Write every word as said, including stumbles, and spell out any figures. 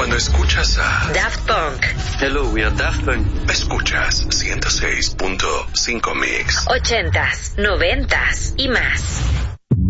Cuando escuchas a Daft Punk. Hello, we are Daft Punk. Escuchas ciento seis punto cinco Mix. Ochentas, noventas y más.